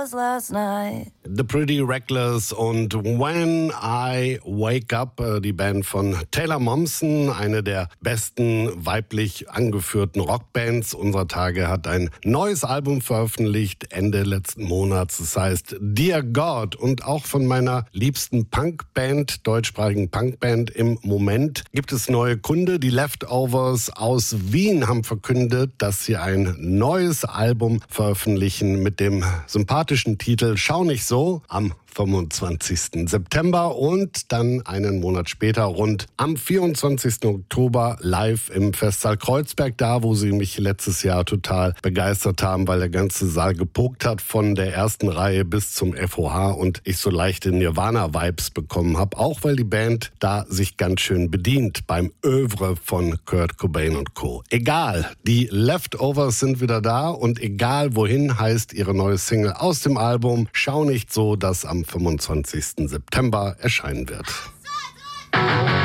was last night. The Pretty Reckless und When I Wake Up, die Band von Taylor Momsen, eine der besten weiblich angeführten Rockbands unserer Tage, hat ein neues Album veröffentlicht Ende letzten Monats. Das heißt Dear God, und auch von meiner liebsten Punkband, deutschsprachigen Punkband im Moment, gibt es neue Kunde. Die Leftovers aus Wien haben verkündet, dass sie ein neues Album veröffentlichen mit dem sympathischen Titel Schau nicht so am 25. September und dann einen Monat später rund am 24. Oktober live im Festsaal Kreuzberg, da wo sie mich letztes Jahr total begeistert haben, weil der ganze Saal gepokt hat von der ersten Reihe bis zum FOH und ich so leichte Nirvana-Vibes bekommen habe, auch weil die Band da sich ganz schön bedient beim Övre von Kurt Cobain und Co. Egal, die Leftovers sind wieder da und egal wohin heißt ihre neue Single aus dem Album Schau nicht so, das am 25. September erscheinen wird.